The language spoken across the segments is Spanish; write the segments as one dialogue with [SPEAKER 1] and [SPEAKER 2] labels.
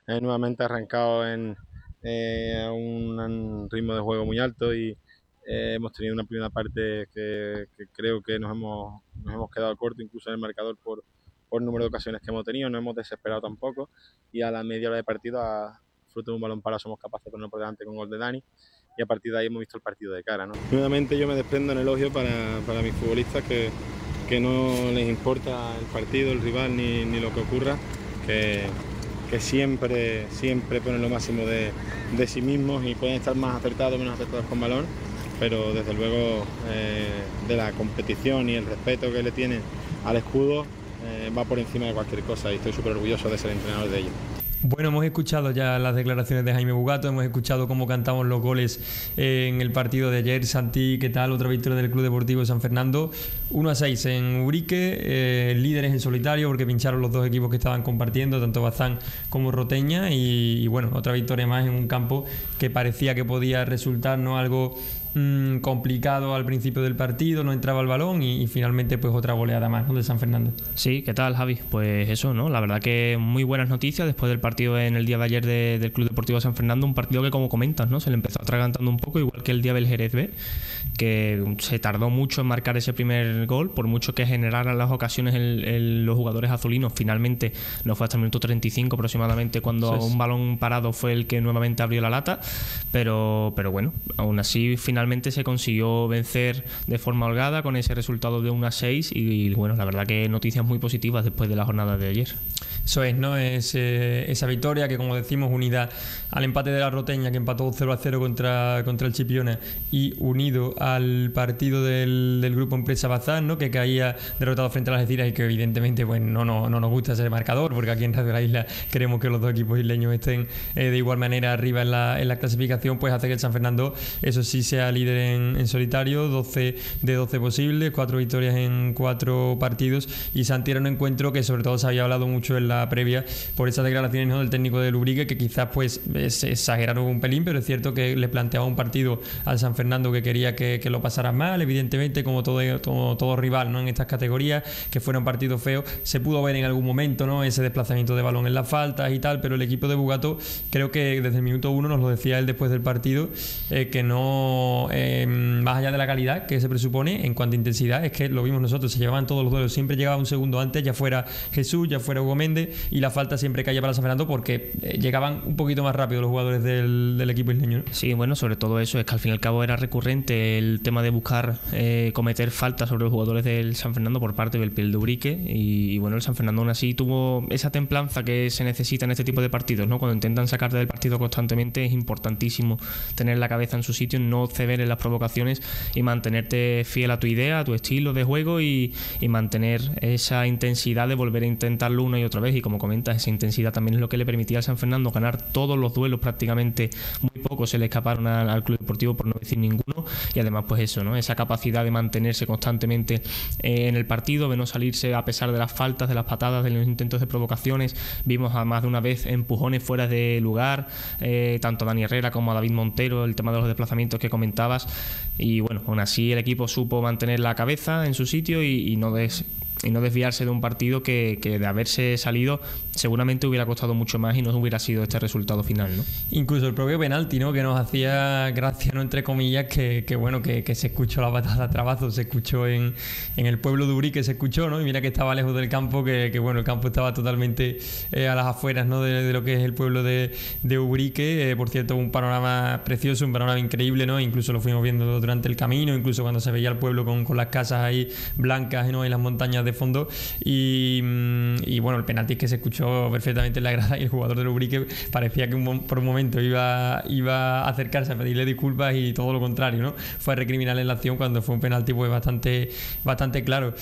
[SPEAKER 1] nuevamente arrancado a un ritmo de juego muy alto y hemos tenido una primera parte que creo que nos hemos quedado corto incluso en el marcador por número de ocasiones que hemos tenido, no hemos desesperado tampoco y a la media hora de partido, fruto de un balón parado, somos capaces de ponernos por delante con gol de Dani y a partir de ahí hemos visto el partido de cara, ¿no? Nuevamente yo me desprendo en elogio para mis futbolistas que no les importa el partido, el rival ni lo que ocurra, que siempre ponen lo máximo de sí mismos y pueden estar más acertados o menos acertados con balón, pero desde luego de la competición y el respeto que le tienen al escudo va por encima de cualquier cosa y estoy súper orgulloso de ser entrenador de ellos.
[SPEAKER 2] Bueno, hemos escuchado ya las declaraciones de Jaime Bugato, hemos escuchado cómo cantamos los goles en el partido de ayer. Santi, ¿qué tal? Otra victoria del Club Deportivo San Fernando, 1-6 en Ubrique, líderes en solitario porque pincharon los dos equipos que estaban compartiendo, tanto Bazán como Roteña, y bueno, otra victoria más en un campo que parecía que podía resultar no algo complicado al principio del partido, no entraba el balón y finalmente pues otra goleada más, ¿no?, de San Fernando.
[SPEAKER 3] Sí, ¿qué tal, Javi? Pues eso, ¿no? La verdad que muy buenas noticias después del partido en el día de ayer del Club Deportivo San Fernando, un partido que, como comentas, ¿no?, se le empezó atragantando un poco, igual que el día del Jerez B, que se tardó mucho en marcar ese primer gol, por mucho que generaran las ocasiones los jugadores azulinos. Finalmente no fue hasta el minuto 35 aproximadamente cuando un balón parado fue el que nuevamente abrió la lata, pero bueno, aún así finalmente se consiguió vencer de forma holgada con ese resultado de 1-6 y bueno, la verdad que noticias muy positivas después de la jornada de ayer.
[SPEAKER 2] Eso es, ¿no? Es esa victoria que, como decimos, unida al empate de la Roteña, que empató 0-0 contra el Chipiona, y unido al partido del Grupo Empresa Bazán, ¿no?, que caía derrotado frente a las Algeciras y que evidentemente pues, no nos gusta ese marcador, porque aquí en Radio La Isla queremos que los dos equipos isleños estén de igual manera arriba en la clasificación, pues hace que el San Fernando, eso sí, sea líder en solitario, 12 de 12 posibles, 4 victorias en 4 partidos, y Santi era un encuentro que sobre todo se había hablado mucho en la previa por esas declaraciones, ¿no?, del técnico del Ubrique, que quizás pues se exageraron un pelín, pero es cierto que le planteaba un partido al San Fernando que quería que lo pasara mal, evidentemente, como todo rival, ¿no?, en estas categorías, que fuera un partido feo. Se pudo ver en algún momento, ¿no?, ese desplazamiento de balón en las faltas y tal, pero el equipo de Bugato, creo que desde el minuto 1 nos lo decía él después del partido, que no, más allá de la calidad que se presupone en cuanto a intensidad, es que lo vimos nosotros, se llevaban todos los duelos, siempre llegaba un segundo antes, ya fuera Jesús, ya fuera Hugo Méndez, y la falta siempre caía para San Fernando porque llegaban un poquito más rápido los jugadores del equipo isleño, ¿no?
[SPEAKER 3] Sí, bueno, sobre todo eso, es que al fin y al cabo era recurrente el tema de buscar cometer faltas sobre los jugadores del San Fernando por parte del Piel de Ubrique, y bueno, el San Fernando aún así tuvo esa templanza que se necesita en este tipo de partidos, ¿no? Cuando intentan sacarte del partido constantemente es importantísimo tener la cabeza en su sitio, no ceder en las provocaciones y mantenerte fiel a tu idea, a tu estilo de juego y mantener esa intensidad de volver a intentarlo una y otra vez. Y como comentas, esa intensidad también es lo que le permitía al San Fernando ganar todos los duelos prácticamente. Muy pocos se le escaparon al Club Deportivo, por no decir ninguno, y además pues eso, ¿no?, esa capacidad de mantenerse constantemente en el partido, de no salirse a pesar de las faltas, de las patadas, de los intentos de provocaciones. Vimos a más de una vez empujones fuera de lugar, tanto a Dani Herrera como a David Montero, el tema de los desplazamientos que comentabas, y bueno, aún así el equipo supo mantener la cabeza en su sitio y no desviarse de un partido que de haberse salido seguramente hubiera costado mucho más y no hubiera sido este resultado final, ¿no?
[SPEAKER 2] Incluso el propio penalti, ¿no?, que nos hacía gracia, ¿no?, entre comillas, que bueno, que se escuchó la patada a trabazo, se escuchó en el pueblo de Ubrique, se escuchó, ¿no?, y mira que estaba lejos del campo, que bueno, el campo estaba totalmente a las afueras, ¿no?, de lo que es el pueblo de Ubrique. Por cierto, un panorama precioso, un panorama increíble, ¿no?, incluso lo fuimos viendo durante el camino, incluso cuando se veía el pueblo con las casas ahí blancas, ¿no?, y las montañas de fondo, y bueno, el penalti es que se escuchó perfectamente en la grada y el jugador del Ubrique parecía que por un momento iba a acercarse a pedirle disculpas y todo lo contrario, ¿no?, fue a recriminarle la acción cuando fue un penalti pues bastante claro.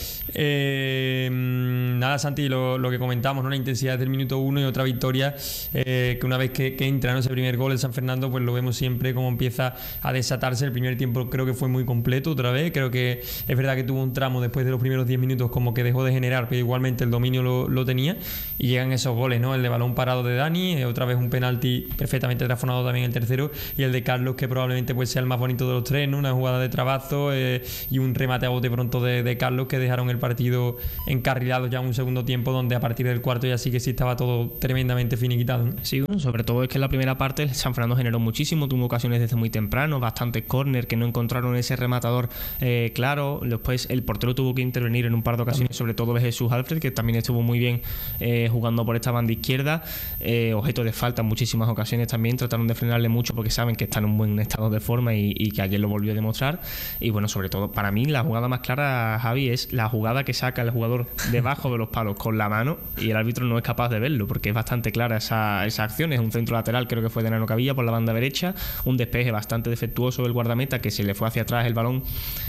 [SPEAKER 2] Nada, Santi, lo que comentamos, ¿no?, la intensidad del minuto 1 y otra victoria, que una vez que entra, ¿no?, ese primer gol de San Fernando, pues lo vemos siempre como empieza a desatarse. El primer tiempo creo que fue muy completo otra vez, creo que es verdad que tuvo un tramo después de los primeros 10 minutos como que dejó de generar, pero igualmente el dominio lo tenía, y llegan esos goles, ¿no? El de balón parado de Dani, otra vez un penalti perfectamente transformado también el tercero, y el de Carlos, que probablemente pues sea el más bonito de los tres, ¿no? Una jugada de trabazo y un remate a bote pronto de Carlos, que dejaron el partido encarrilado ya en un segundo tiempo, donde a partir del cuarto ya sí que sí estaba todo tremendamente finiquitado, ¿no?
[SPEAKER 3] Sí, sobre todo es que en la primera parte el San Fernando generó muchísimo, tuvo ocasiones desde muy temprano, bastantes córner que no encontraron ese rematador claro. Después el portero tuvo que intervenir en un par de ocasiones, sobre todo de Jesús Alfred, que también estuvo muy bien jugando por esta banda izquierda, objeto de falta en muchísimas ocasiones también, trataron de frenarle mucho porque saben que está en un buen estado de forma y que ayer lo volvió a demostrar. Y bueno, sobre todo para mí la jugada más clara, Javi, es la jugada que saca el jugador debajo de los palos con la mano y el árbitro no es capaz de verlo, porque es bastante clara esa acción. Es un centro lateral, creo que fue de Nano Cavilla por la banda derecha, un despeje bastante defectuoso del guardameta, que se le fue hacia atrás el balón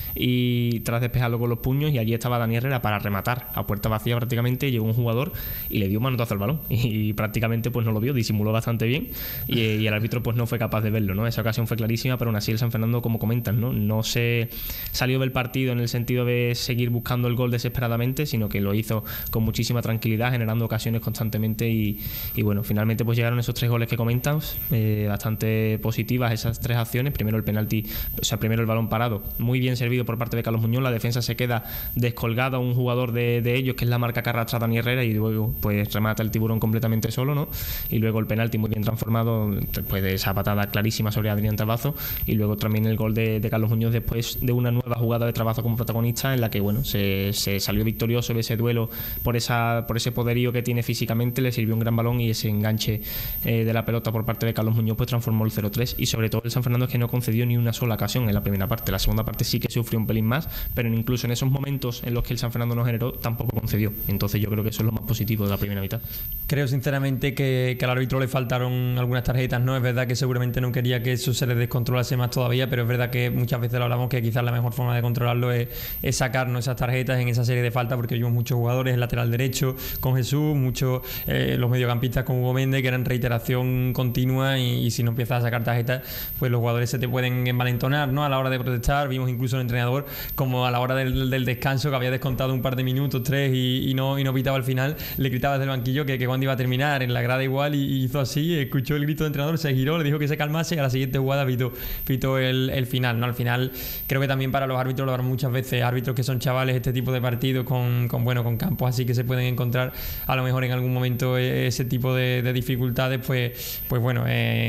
[SPEAKER 3] y tras despejarlo con los puños, y allí estaba Dani Herrera para rematar a puerta vacía prácticamente. Llegó un jugador y le dio un manotazo al balón y prácticamente pues no lo vio, disimuló bastante bien y el árbitro pues no fue capaz de verlo, ¿no? Esa ocasión fue clarísima, pero aún así el San Fernando, como comentan, no se salió del partido en el sentido de seguir buscando el gol desesperadamente, sino que lo hizo con muchísima tranquilidad, generando ocasiones constantemente y bueno, finalmente pues llegaron esos 3 goles que comentan, bastante positivas esas 3 acciones. Primero el penalti, o sea, primero el balón parado, muy bien servido por parte de Carlos Muñoz, la defensa se queda descolgada a un jugador de ellos, que es la marca que arrastra Dani Herrera, y luego pues remata el tiburón completamente solo, ¿no? Y luego el penalti muy bien transformado después de esa patada clarísima sobre Adrián Trabazo, y luego también el gol de Carlos Muñoz después de una nueva jugada de Trabazo como protagonista, en la que bueno, se salió victorioso de ese duelo por ese poderío que tiene físicamente, le sirvió un gran balón y ese enganche de la pelota por parte de Carlos Muñoz pues transformó el 0-3. Y sobre todo el San Fernando es que no concedió ni una sola ocasión en la primera parte. La segunda parte sí que sufrió un pelín más, pero incluso en esos momentos en los que el San Fernando no generó tampoco concedió. Entonces yo creo que eso es lo más positivo de la primera mitad.
[SPEAKER 2] Creo sinceramente que al árbitro le faltaron algunas tarjetas, ¿no? Es verdad que seguramente no quería que eso se le descontrolase más todavía, pero es verdad que muchas veces lo hablamos, que quizás la mejor forma de controlarlo es sacarnos esas tarjetas en esa serie de faltas, porque vimos muchos jugadores, el lateral derecho con Jesús, muchos los mediocampistas con Hugo Méndez, que eran reiteración continua, y si no empiezas a sacar tarjetas, pues los jugadores se te pueden envalentonar, ¿no? A la hora de protestar. Vimos incluso al entrenador como a la hora del descanso, que había descontado un par de minutos, 3, y no pitaba al final, le gritaba desde el banquillo que cuando iba a terminar, en la grada igual, y hizo así, escuchó el grito del entrenador, se giró, le dijo que se calmase, y a la siguiente jugada pitó el final, ¿no? Al final creo que también para los árbitros, lo habrá muchas veces, árbitros que son chavales, este tipo de partidos con campos así que se pueden encontrar a lo mejor en algún momento ese tipo de dificultades, pues bueno,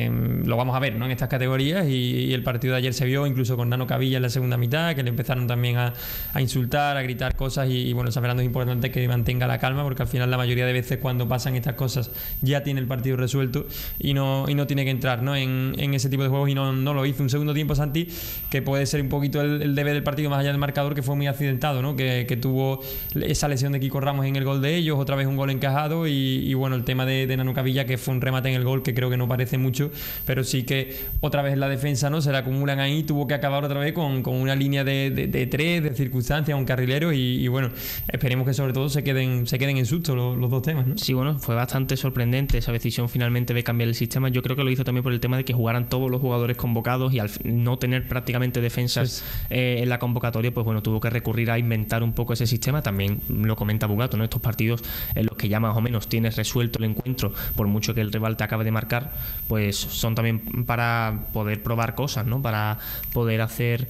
[SPEAKER 2] lo vamos a ver, ¿no? En estas categorías, y el partido de ayer se vio incluso con Nano Cavilla en la segunda mitad, que le empezaron también a insultar, a gritar cosas, y bueno, San Fernando es importante que mantenga la calma, porque al final la mayoría de veces cuando pasan estas cosas ya tiene el partido resuelto y no tiene que entrar, ¿no? en ese tipo de juegos, y no lo hizo. Un segundo tiempo, Santi, que puede ser un poquito el debe del partido más allá del marcador, que fue muy accidentado, ¿no? Que tuvo esa lesión de Kiko Ramos en el gol de ellos, otra vez un gol encajado, y bueno, el tema de Nano Cavilla, que fue un remate en el gol que creo que no parece mucho, pero sí que otra vez en la defensa, ¿no? Se la acumulan ahí, tuvo que acabar otra vez con una línea de 3, de circunstancias, un carrilero, y bueno, esperemos que sobre todo se queden en susto los dos temas, ¿no?
[SPEAKER 3] Sí, bueno, fue bastante sorprendente esa decisión finalmente de cambiar el sistema. Yo creo que lo hizo también por el tema de que jugaran todos los jugadores convocados, y al no tener prácticamente defensas en la convocatoria, pues bueno, tuvo que recurrir a inventar un poco ese sistema. También lo comenta Bugato, ¿no? Estos partidos en los que ya más o menos tienes resuelto el encuentro, por mucho que el rival te acabe de marcar, pues son también para poder probar cosas, ¿no? Para poder hacer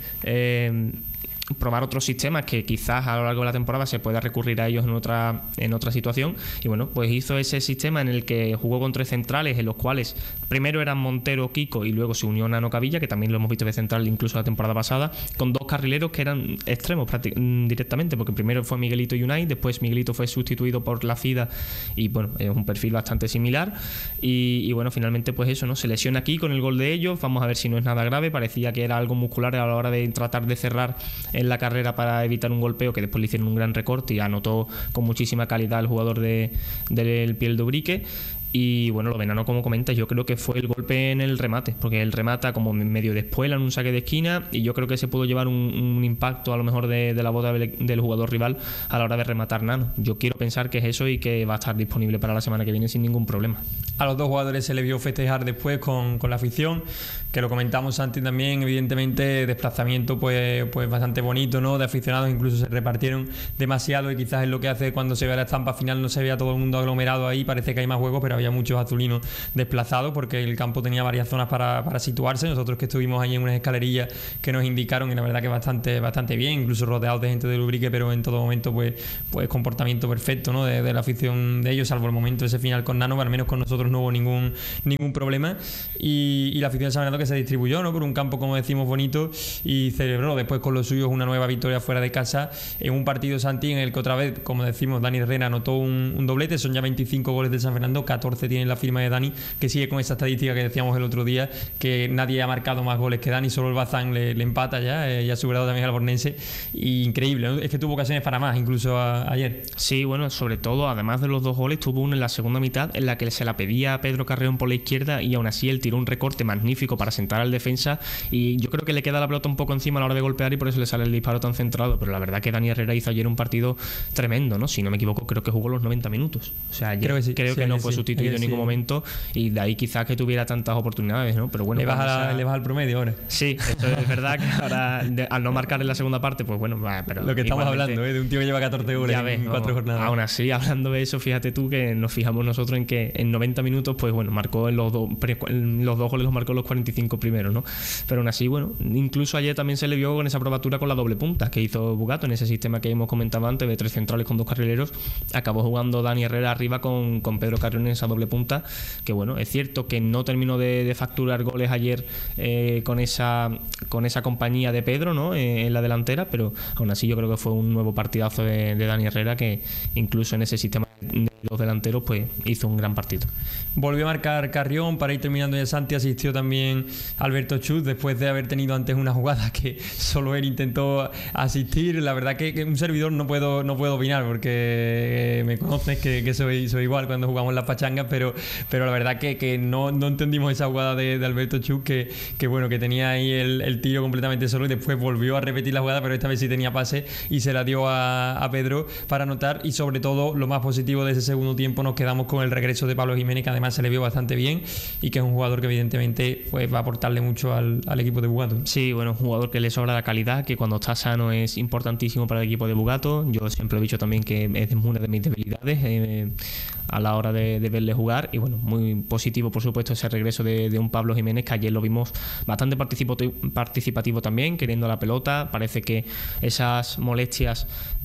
[SPEAKER 3] probar otros sistemas que quizás a lo largo de la temporada se pueda recurrir a ellos en otra situación. Y bueno, pues hizo ese sistema en el que jugó con 3 centrales, en los cuales primero eran Montero, Kiko, y luego se unió Nano Cavilla, que también lo hemos visto de central incluso la temporada pasada, con 2 carrileros que eran extremos directamente, porque primero fue Miguelito y Unai, después Miguelito fue sustituido por La Cida, y bueno, es un perfil bastante similar, y bueno, finalmente pues eso, ¿no? Se lesiona aquí con el gol de ellos. Vamos a ver si no es nada grave, parecía que era algo muscular a la hora de tratar de cerrar en la carrera para evitar un golpeo, que después le hicieron un gran recorte y anotó con muchísima calidad el jugador del Piel de Ubrique. Y bueno, lo de Nano, como comentas, yo creo que fue el golpe en el remate, porque él remata como medio de espuela en un saque de esquina, y yo creo que se pudo llevar un impacto a lo mejor de la bota del jugador rival a la hora de rematar Nano. Yo quiero pensar que es eso y que va a estar disponible para la semana que viene sin ningún problema.
[SPEAKER 2] A los dos jugadores se les vio festejar después con la afición, que lo comentamos antes también. Evidentemente desplazamiento pues bastante bonito, ¿no? De aficionados, incluso se repartieron demasiado, y quizás es lo que hace cuando se ve la estampa final no se vea todo el mundo aglomerado ahí, parece que hay más juegos, pero había muchos azulinos desplazados porque el campo tenía varias zonas para situarse. Nosotros que estuvimos ahí en unas escalerillas que nos indicaron, y la verdad que bastante bien, incluso rodeados de gente del Ubrique, pero en todo momento pues comportamiento perfecto, ¿no? de la afición de ellos, salvo el momento ese final con Nano, al menos con nosotros no hubo ningún problema, y la afición de San Fernando que se distribuyó, ¿no? Por un campo, como decimos, bonito, y celebró después con los suyos una nueva victoria fuera de casa en un partido, Santi, en el que otra vez, como decimos, Dani Herrera anotó un doblete. Son ya 25 goles del San Fernando, 14 tiene la firma de Dani, que sigue con esa estadística que decíamos el otro día, que nadie ha marcado más goles que Dani, solo el Bazán le empata ya ha superado también al Bornense, y increíble, ¿no? Es que tuvo ocasiones para más, incluso ayer.
[SPEAKER 3] Sí, bueno, sobre todo, además de los dos goles, tuvo uno en la segunda mitad en la que se la pedía a Pedro Carreón por la izquierda, y aún así él tiró un recorte magnífico para sentar al defensa, y yo creo que le queda la pelota un poco encima a la hora de golpear, y por eso le sale el disparo tan centrado. Pero la verdad que Dani Herrera hizo ayer un partido tremendo, ¿no? Si no me equivoco, creo que jugó los 90 minutos. O sea, ayer creo que no fue sustituido en ningún momento, y de ahí quizás que tuviera tantas oportunidades, ¿no? Pero bueno,
[SPEAKER 2] le baja el promedio ahora.
[SPEAKER 3] Sí, eso es verdad, que ahora al no marcar en la segunda parte, pues bueno, pero
[SPEAKER 2] lo que estamos hablando, de un tío que lleva 14 goles en 4 jornadas.
[SPEAKER 3] Aún así, hablando de eso, fíjate tú que nos fijamos nosotros en que en 90 minutos, pues bueno, marcó en los dos goles, los marcó los 45 primeros, ¿no? Pero aún así, bueno, incluso ayer también se le vio con esa probatura con la doble punta que hizo Bugato en ese sistema que hemos comentado antes de 3 centrales con 2 carrileros. Acabó jugando Dani Herrera arriba con Pedro Carrión en esa doble punta, que bueno, es cierto que no terminó de facturar goles ayer con esa compañía de Pedro, ¿no? En la delantera, pero aún así yo creo que fue un nuevo partidazo de Dani Herrera, que incluso en ese sistema de los delanteros pues hizo un gran partido.
[SPEAKER 2] Volvió a marcar Carrión. Para ir terminando ya, Santi, asistió también Alberto Chus, después de haber tenido antes una jugada que solo él intentó asistir. La verdad que un servidor no puedo opinar, porque me conoces que soy igual cuando jugamos las pachangas, pero la verdad que no entendimos esa jugada de Alberto Chus, que bueno, que tenía ahí el tiro completamente solo, y después volvió a repetir la jugada, pero esta vez sí tenía pase y se la dio a Pedro para anotar. Y sobre todo, lo más positivo de ese segundo tiempo, nos quedamos con el regreso de Pablo Jiménez, que además se le vio bastante bien, y que es un jugador que evidentemente pues va a aportarle mucho al equipo de Bugato.
[SPEAKER 3] Sí, bueno, un jugador que le sobra la calidad, que cuando está sano es importantísimo para el equipo de Bugato. Yo siempre he dicho también que es una de mis debilidades a la hora de verle jugar, y bueno, muy positivo por supuesto ese regreso de un Pablo Jiménez, que ayer lo vimos bastante participativo también, queriendo la pelota. Parece que esas molestias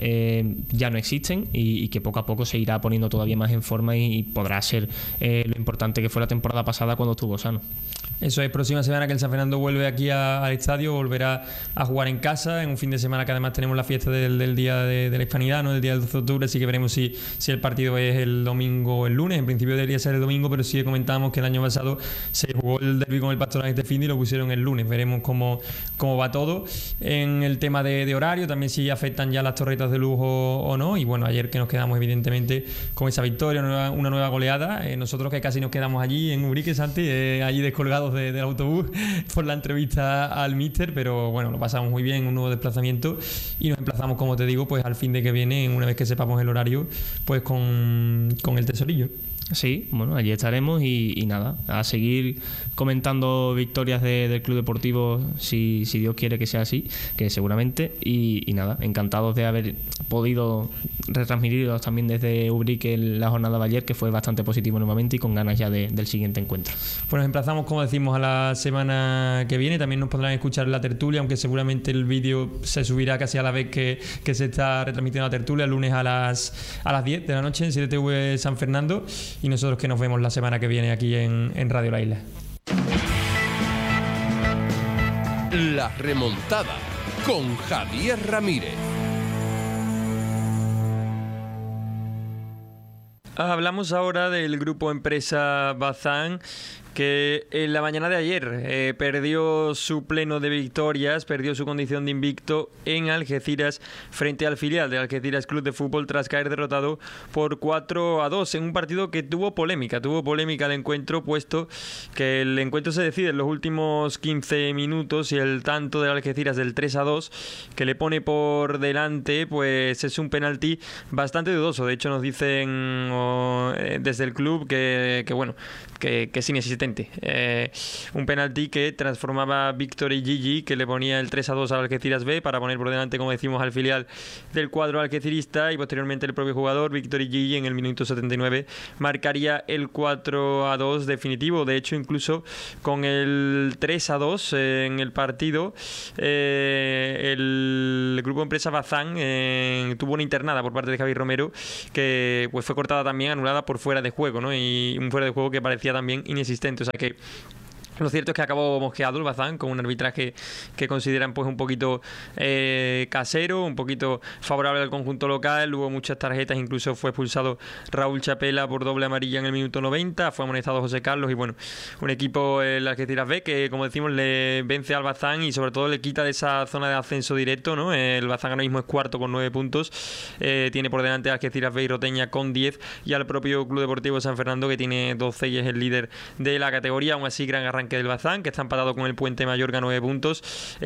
[SPEAKER 3] ya no existen, y que poco a poco se irá poniendo todavía más en forma, y podrá ser lo importante que fue la temporada pasada cuando estuvo sano.
[SPEAKER 2] Eso es, próxima semana que el San Fernando vuelve aquí al estadio, volverá a jugar en casa, en un fin de semana que además tenemos la fiesta del Día de la Hispanidad, ¿no? El día del 12 de octubre, así que veremos si el partido es el domingo o el lunes. En principio debería ser el domingo, pero sí comentábamos que el año pasado se jugó el derbi con el Pastoral este fin y lo pusieron el lunes. Veremos cómo va todo. En el tema de horario, también si afectan ya las torretas de lujo o no. Y bueno, ayer que nos quedamos evidentemente con esa victoria, una nueva goleada. Nosotros que casi nos quedamos allí en Ubrique, Santi, allí descolgados del autobús por la entrevista al míster, pero bueno, lo pasamos muy bien, un nuevo desplazamiento, y nos emplazamos, como te digo, pues al fin de que viene, una vez que sepamos el horario, pues con el tesorillo.
[SPEAKER 3] Sí, bueno, allí estaremos, y nada, a seguir comentando victorias del Club Deportivo, si Dios quiere que sea así, que seguramente, y nada, encantados de haber podido retransmitirlos también desde Ubrique la jornada de ayer, que fue bastante positivo nuevamente, y con ganas ya del siguiente encuentro.
[SPEAKER 2] Pues nos emplazamos, como decimos, a la semana que viene. También nos podrán escuchar en la tertulia, aunque seguramente el vídeo se subirá casi a la vez que se está retransmitiendo la tertulia, el lunes a las 10 de la noche en 7TV San Fernando. Y nosotros que nos vemos la semana que viene aquí en Radio La Isla.
[SPEAKER 4] La remontada con Javier Ramírez.
[SPEAKER 2] Hablamos ahora del grupo empresa Bazán, que en la mañana de ayer perdió su pleno de victorias, perdió su condición de invicto en Algeciras frente al filial de Algeciras Club de Fútbol tras caer derrotado por 4-2 en un partido que tuvo polémica el encuentro, puesto que el encuentro se decide en los últimos 15 minutos y el tanto del Algeciras del 3-2 que le pone por delante pues es un penalti bastante dudoso. De hecho nos dicen desde el club que es inexistente. Un penalti que transformaba Víctor y Gigi, que le ponía el 3-2 al Algeciras B para poner por delante, como decimos, al filial del cuadro algecirista, y posteriormente el propio jugador Víctor y Gigi en el minuto 79 marcaría el 4-2 definitivo. De hecho, incluso con el 3-2 en el partido, el grupo Empresa Bazán tuvo una internada por parte de Javi Romero que pues fue cortada también, anulada por fuera de juego, ¿no? Y un fuera de juego que parecía también inexistente. O sea que lo cierto es que acabó mosqueado el Bazán con un arbitraje que consideran pues un poquito casero, un poquito favorable al conjunto local. Hubo muchas tarjetas, incluso fue expulsado Raúl Chapela por doble amarilla en el minuto 90, fue amonestado José Carlos, y bueno, un equipo, el Algeciras B, que como decimos le vence al Bazán y sobre todo le quita de esa zona de ascenso directo, ¿no? El Bazán ahora mismo es cuarto con 9 puntos, tiene por delante a Algeciras B y Roteña con 10 y al propio Club Deportivo San Fernando, que tiene 12 y es el líder de la categoría. Aún así, gran arranque del Bazán, que está empatado con el Puente Mallorca, 9 puntos,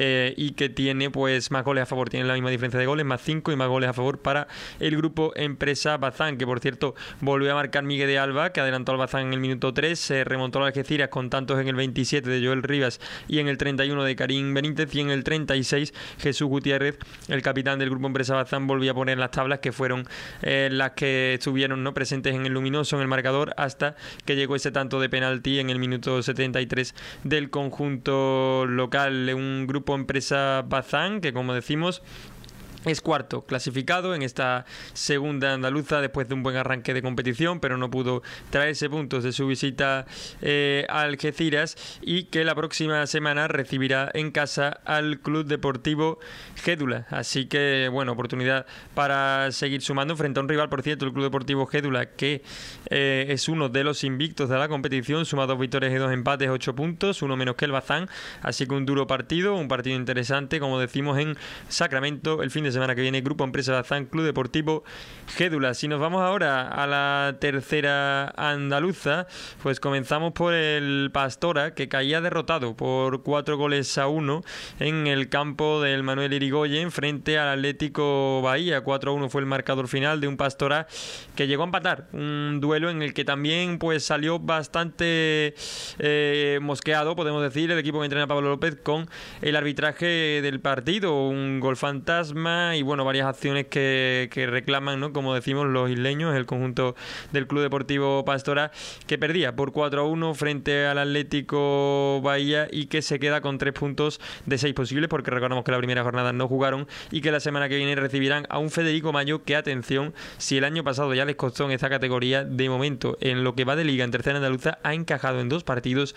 [SPEAKER 2] y que tiene pues más goles a favor, tiene la misma diferencia de goles, más 5, y más goles a favor para el grupo Empresa Bazán, que por cierto volvió a marcar Miguel de Alba, que adelantó al Bazán en el minuto 3, se remontó al Algeciras con tantos en el 27 de Joel Rivas y en el 31 de Karim Benítez, y en el 36 Jesús Gutiérrez, el capitán del grupo Empresa Bazán, volvió a poner las tablas, que fueron las que estuvieron, ¿no?, presentes en el luminoso, en el marcador, hasta que llegó ese tanto de penalti en el minuto 73 del conjunto local. Un grupo Empresa Bazán que, como decimos, es cuarto clasificado en esta segunda andaluza después de un buen arranque de competición, pero no pudo traerse puntos de su visita a Algeciras, y que la próxima semana recibirá en casa al Club Deportivo Gédula. Así que, bueno, oportunidad para seguir sumando frente a un rival, por cierto, el Club Deportivo Gédula, que es uno de los invictos de la competición, suma 2 victorias y 2 empates, 8 puntos, uno menos que el Bazán. Así que un duro partido, un partido interesante, como decimos, en Sacramento el fin de semana que viene. Grupo Empresa Bazán, Club Deportivo Gédula. Si nos vamos ahora a la tercera andaluza, pues comenzamos por el Pastora, que caía derrotado por 4-1 en el campo del Manuel Irigoyen frente al Atlético Bahía. 4-1 fue el marcador final de un Pastora que llegó a empatar, un duelo en el que también pues salió bastante mosqueado, podemos decir, el equipo que entrena Pablo López, con el arbitraje del partido, un gol fantasma y bueno, varias acciones que reclaman, ¿no?, como decimos, los isleños, el conjunto del Club Deportivo Pastora, que perdía por 4-1 frente al Atlético Bahía y que se queda con 3 puntos de 6 posibles, porque recordamos que la primera jornada no jugaron y que la semana que viene recibirán a un Federico Mayo que, atención, si el año pasado ya les costó en esta categoría, de momento en lo que va de liga en tercera andaluza ha encajado en 3 partidos,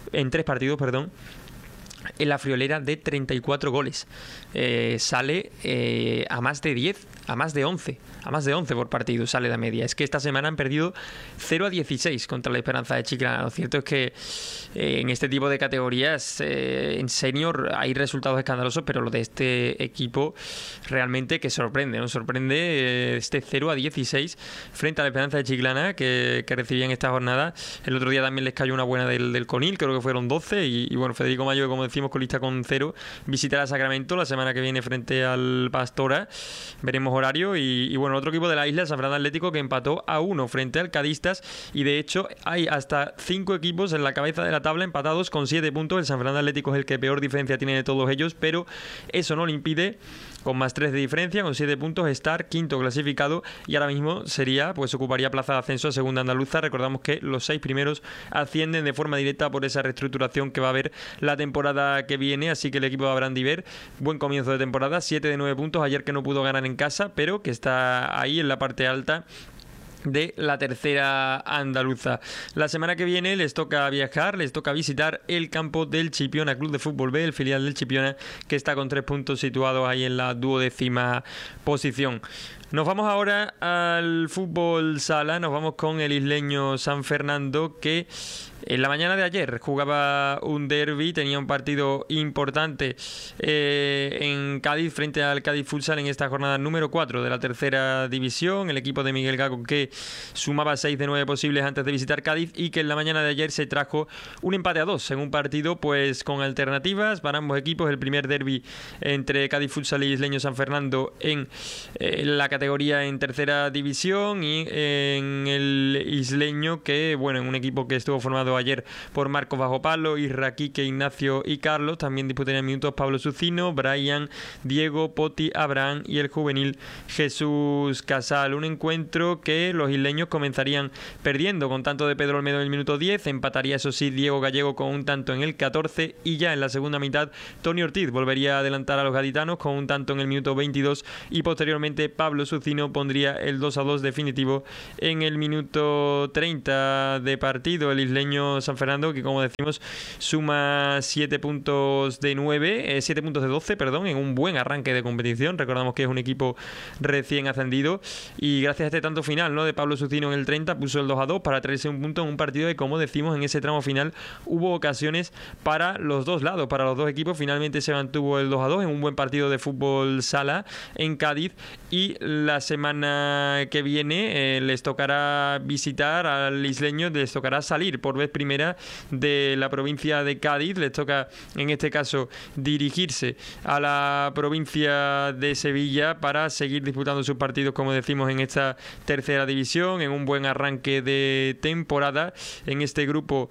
[SPEAKER 2] en la friolera de 34 goles. Sale a más de 10, a más de 11 por partido sale la media. Es que esta semana han perdido 0-16 contra la Esperanza de Chiclana. Lo cierto es que en este tipo de categorías en senior hay resultados escandalosos, pero lo de este equipo realmente que sorprende, ¿no? Sorprende este 0-16 frente a la Esperanza de Chiclana que recibían esta jornada. El otro día también les cayó una buena del Conil, creo que fueron 12, y bueno, Federico Mayo, como decimos, colista con 0, visitará a Sacramento la semana que viene frente al Pastora. Veremos horario. Y bueno, otro equipo de la isla, San Fernando Atlético, que empató a 1 frente al Cadistas, y de hecho hay hasta 5 equipos en la cabeza de la tabla empatados con 7 puntos. El San Fernando Atlético es el que peor diferencia tiene de todos ellos, pero eso no le impide, con más 3 de diferencia, con 7 puntos, estar quinto clasificado, y ahora mismo ocuparía plaza de ascenso a segunda andaluza. Recordamos que los 6 primeros ascienden de forma directa por esa reestructuración que va a haber la temporada que viene, así que el equipo de Abraham Diver, buen comienzo de temporada, 7 de 9 puntos, ayer que no pudo ganar en casa, pero que está ahí en la parte alta de la tercera andaluza. La semana que viene les toca viajar, les toca visitar el campo del Chipiona Club de Fútbol B, el filial del Chipiona, que está con 3 puntos, situados ahí en la 12ª posición. Nos vamos ahora al fútbol sala, nos vamos con el isleño San Fernando, que en la mañana de ayer jugaba un derbi, tenía un partido importante en Cádiz frente al Cádiz Futsal en esta jornada número 4 de la tercera división. El equipo de Miguel Gago, que sumaba 6 de 9 posibles antes de visitar Cádiz, y que en la mañana de ayer se trajo un empate a 2 en un partido pues con alternativas para ambos equipos. El primer derbi entre Cádiz Futsal y isleño San Fernando en la categoría en tercera división, y en el isleño, que bueno, en un equipo que estuvo formado ayer por Marcos Bajopalo, Isra, Quique, Ignacio y Carlos. También disputarían minutos Pablo Sucino, Brian, Diego, Poti, Abraham y el juvenil Jesús Casal. Un encuentro que los isleños comenzarían perdiendo con tanto de Pedro Olmedo en el minuto 10, empataría eso sí Diego Gallego con un tanto en el 14, y ya en la segunda mitad Tony Ortiz volvería a adelantar a los gaditanos con un tanto en el minuto 22, y posteriormente Pablo Sucino pondría el 2-2 definitivo en el minuto 30 de partido. El isleño San Fernando, que como decimos suma 7 puntos de 12, perdón, en un buen arranque de competición. Recordamos que es un equipo recién ascendido, y gracias a este tanto final, ¿no?, de Pablo Sucino en el 30, puso el 2-2 para traerse un punto en un partido que, como decimos, en ese tramo final hubo ocasiones para los dos lados, para los dos equipos. Finalmente se mantuvo el 2-2 en un buen partido de fútbol sala en Cádiz, y la semana que viene les tocará visitar al isleño, les tocará salir por vez primera de la provincia de Cádiz. Les toca en este caso dirigirse a la provincia de Sevilla para seguir disputando sus partidos, como decimos, en esta tercera división, en un buen arranque de temporada en este grupo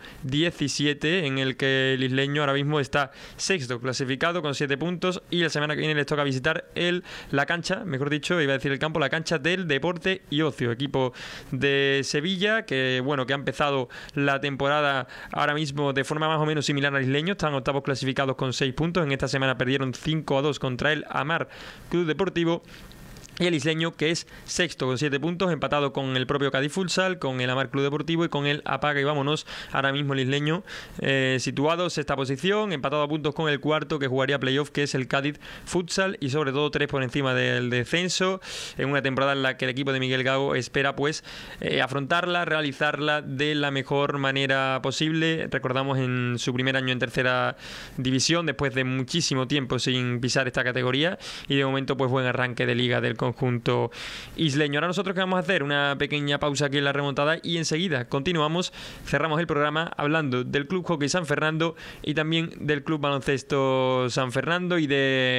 [SPEAKER 2] 17, en el que el isleño ahora mismo está sexto clasificado con 7 puntos, y la semana que viene les toca visitar la cancha, mejor dicho, iba a decir el campo, la cancha del Deporte y Ocio, equipo de Sevilla que bueno, que ha empezado la temporada ahora mismo de forma más o menos similar al isleño. Están octavos clasificados con 6 puntos. En esta semana perdieron 5-2 contra el Amar Club Deportivo. Y el isleño, que es sexto con 7 puntos, empatado con el propio Cádiz Futsal, con el Amar Club Deportivo y con el Apaga y Vámonos. Ahora mismo el isleño situado sexta posición, empatado a puntos con el cuarto, que jugaría playoff, que es el Cádiz Futsal, y sobre todo 3 por encima del descenso, en una temporada en la que el equipo de Miguel Gago espera pues afrontarla, realizarla de la mejor manera posible. Recordamos, en su primer año en tercera división, después de muchísimo tiempo sin pisar esta categoría, y de momento pues buen arranque de liga del conjunto isleño. Ahora nosotros, que vamos a hacer una pequeña pausa aquí en la remontada, y enseguida continuamos, cerramos el programa hablando del Club Hockey San Fernando y también del Club Baloncesto San Fernando, y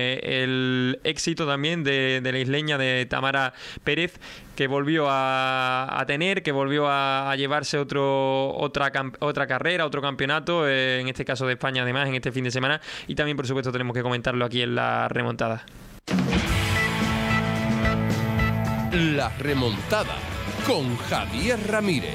[SPEAKER 2] del éxito también de la isleña de Tamara Pérez, que volvió a tener, que volvió a llevarse otra carrera, otro campeonato, en este caso de España, además, en este fin de semana, y también por supuesto tenemos que comentarlo aquí en la remontada.
[SPEAKER 4] La remontada con Javier Ramírez.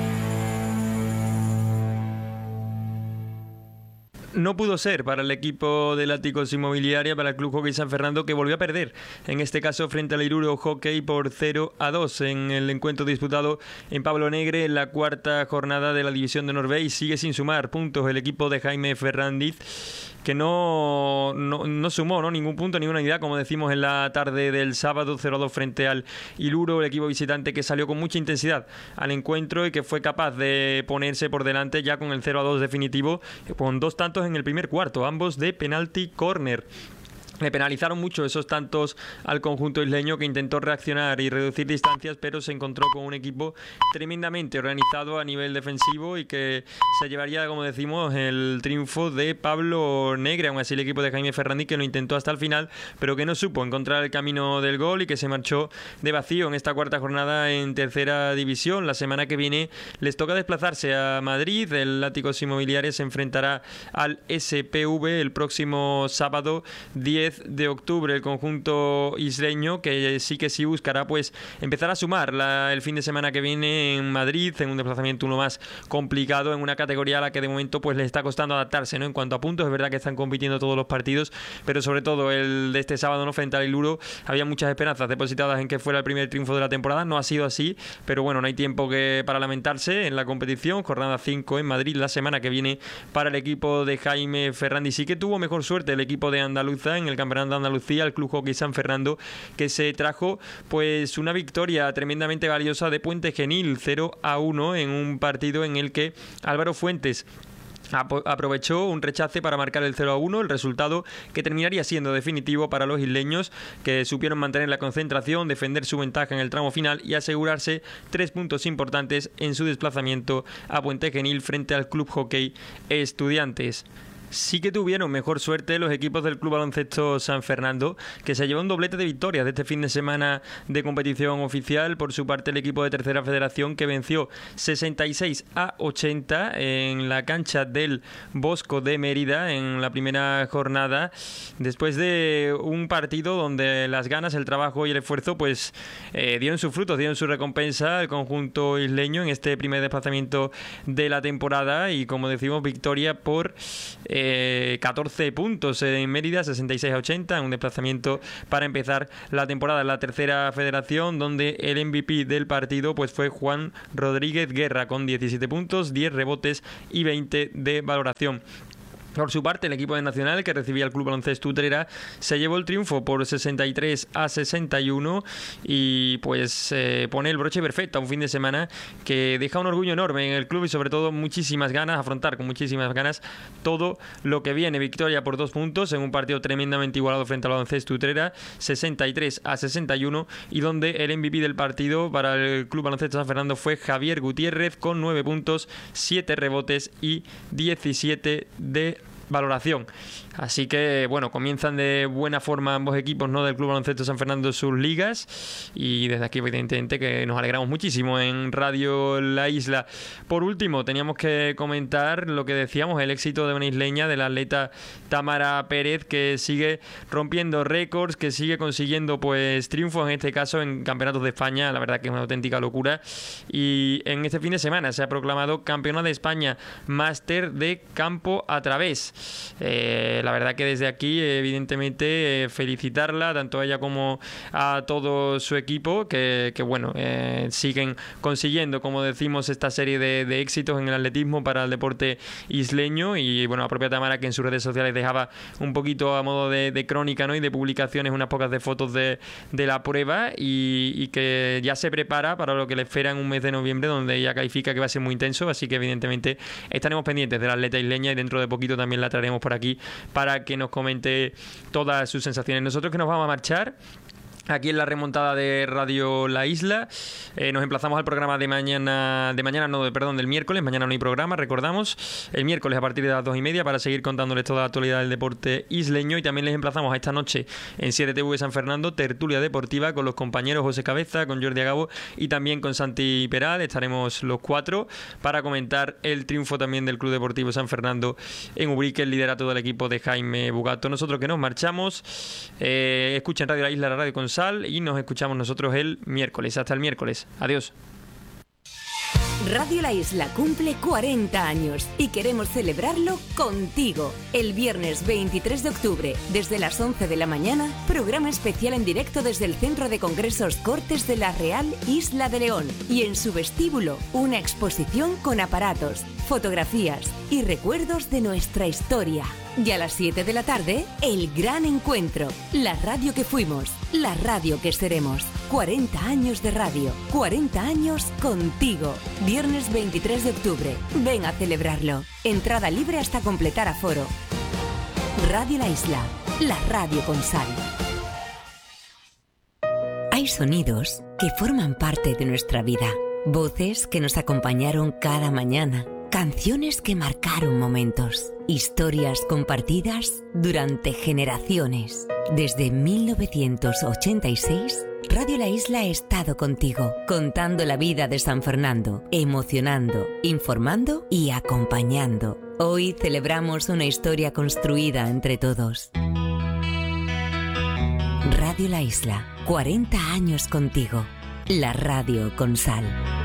[SPEAKER 2] No pudo ser para el equipo de Látigos Inmobiliaria, para el Club Hockey San Fernando, que volvió a perder, en este caso frente al Iluro Hockey, por 0-2 en el encuentro disputado en Pablo Negre, en la cuarta jornada de la División de Honor B, y sigue sin sumar puntos el equipo de Jaime Ferrandiz, que no sumó ningún punto, ninguna unidad, como decimos, en la tarde del sábado. 0-2 frente al Iluro, el equipo visitante, que salió con mucha intensidad al encuentro y que fue capaz de ponerse por delante ya con el 0-2 definitivo, con 2 tantos en el primer cuarto, ambos de penalti córner. Le penalizaron mucho esos tantos al conjunto isleño, que intentó reaccionar y reducir distancias, pero se encontró con un equipo tremendamente organizado a nivel defensivo, y que se llevaría, como decimos, el triunfo de Pablo Negre. Aún así, el equipo de Jaime Ferrandí, que lo intentó hasta el final, pero que no supo encontrar el camino del gol, y que se marchó de vacío en esta cuarta jornada en tercera división. La semana que viene les toca desplazarse a Madrid. El Látigos Inmobiliarios se enfrentará al SPV el próximo sábado 10 de octubre. El conjunto isleño, que sí buscará pues empezar a sumar el fin de semana que viene en Madrid, en un desplazamiento uno más complicado, en una categoría a la que de momento pues les está costando adaptarse, ¿no? En cuanto a puntos, es verdad que están compitiendo todos los partidos, pero sobre todo el de este sábado, ¿no?, frente al Iluro, había muchas esperanzas depositadas en que fuera el primer triunfo de la temporada. No ha sido así, pero bueno, no hay tiempo para lamentarse en la competición. Jornada 5 en Madrid la semana que viene para el equipo de Jaime Ferrandi. Sí que tuvo mejor suerte el equipo de Andaluza, en el Campeonato de Andalucía, el Club Hockey San Fernando, que se trajo pues una victoria tremendamente valiosa de Puente Genil, 0-1, en un partido en el que Álvaro Fuentes aprovechó un rechace para marcar el 0-1, el resultado que terminaría siendo definitivo para los isleños, que supieron mantener la concentración, defender su ventaja en el tramo final y asegurarse 3 puntos importantes en su desplazamiento a Puente Genil frente al Club Hockey Estudiantes. Sí que tuvieron mejor suerte los equipos del Club Baloncesto San Fernando, que se llevó un doblete de victorias de este fin de semana de competición oficial. Por su parte, el equipo de Tercera Federación, que venció 66-80 en la cancha del Bosco de Mérida en la primera jornada, después de un partido donde las ganas, el trabajo y el esfuerzo pues dieron sus frutos, dieron su recompensa al conjunto isleño en este primer desplazamiento de la temporada, y como decimos, victoria por 14 puntos en Mérida, 66-80, un desplazamiento para empezar la temporada en la Tercera Federación, donde el MVP del partido pues fue Juan Rodríguez Guerra con 17 puntos, 10 rebotes y 20 de valoración. Por su parte, el equipo de Nacional, que recibía al Club Baloncesto Utrera, se llevó el triunfo por 63-61 y pues pone el broche perfecto a un fin de semana que deja un orgullo enorme en el club y sobre todo muchísimas ganas, afrontar con muchísimas ganas todo lo que viene. Victoria por 2 puntos en un partido tremendamente igualado frente al Baloncesto Utrera, 63-61, y donde el MVP del partido para el Club Baloncesto San Fernando fue Javier Gutiérrez con 9 puntos, 7 rebotes y 17 de valoración. Así que bueno, comienzan de buena forma ambos equipos, ¿no?, del Club Baloncesto San Fernando sus ligas, y desde aquí evidentemente que nos alegramos muchísimo en Radio La Isla. Por último, teníamos que comentar lo que decíamos, el éxito de una isleña, de la atleta Tamara Pérez, que sigue rompiendo récords, que sigue consiguiendo pues triunfos, en este caso en campeonatos de España. La verdad que es una auténtica locura, y en este fin de semana se ha proclamado campeona de España máster de campo a través. La verdad que desde aquí evidentemente felicitarla tanto a ella como a todo su equipo, que bueno, siguen consiguiendo, como decimos, esta serie de éxitos en el atletismo para el deporte isleño. Y bueno, la propia Tamara, que en sus redes sociales dejaba un poquito a modo de crónica, ¿no?, y de publicaciones unas pocas de fotos de la prueba, y que ya se prepara para lo que le espera en un mes de noviembre, donde ella califica que va a ser muy intenso. Así que evidentemente estaremos pendientes de la atleta isleña, y dentro de poquito también la traeremos por aquí para que nos comente todas sus sensaciones. Nosotros que nos vamos a marchar aquí en la remontada de Radio La Isla, nos emplazamos al programa del miércoles. Mañana no hay programa, recordamos, el miércoles a partir de las 2:30 para seguir contándoles toda la actualidad del deporte isleño. Y también les emplazamos a esta noche en 7TV San Fernando, tertulia deportiva con los compañeros José Cabeza, con Jordi Agabo y también con Santi Peral. Estaremos los 4 para comentar el triunfo también del Club Deportivo San Fernando en Ubrique, el liderato del equipo de Jaime Bugato. Nosotros que nos marchamos, escuchen Radio La Isla, la radio con Sal, y nos escuchamos nosotros el miércoles. Hasta el miércoles. Adiós.
[SPEAKER 5] Radio La Isla cumple 40 años y queremos celebrarlo contigo. El viernes 23 de octubre, desde las 11 de la mañana, programa especial en directo desde el Centro de Congresos Cortes de la Real Isla de León. Y en su vestíbulo, una exposición con aparatos, fotografías y recuerdos de nuestra historia. Y a las 7 de la tarde, el gran encuentro. La radio que fuimos, la radio que seremos. 40 años de radio, 40 años contigo. Viernes 23 de octubre. Ven a celebrarlo. Entrada libre hasta completar aforo. Radio La Isla, la radio con sal. Hay sonidos que forman parte de nuestra vida. Voces que nos acompañaron cada mañana. Canciones que marcaron momentos. Historias compartidas durante generaciones. Desde 1986, Radio La Isla ha estado contigo, contando la vida de San Fernando, emocionando, informando y acompañando. Hoy celebramos una historia construida entre todos. Radio La Isla, 40 años contigo. La radio con sal.